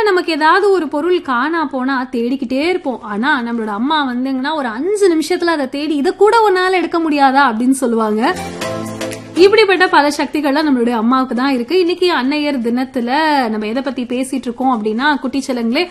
நமக்கு ஏதாவது ஒரு பொருள் காணா போனா தேடிக்கிட்டே இருப்போம். ஆனா நம்மளோட அம்மா வந்துங்கன்னா ஒரு 5 நிமிஷத்துல அதை தேடி இதை கூட ஒன்னால எடுக்க முடியாதா அப்படின்னு சொல்லுவாங்க. இப்படிப்பட்ட பல சக்திகள்லாம் நம்மளுடைய அம்மாவுக்கு தான் இருக்கு. இன்னைக்கு அன்னையர் தினத்துல நம்ம எதை பத்தி பேசிட்டு இருக்கோம் அப்படின்னா, குட்டிச்சலங்களே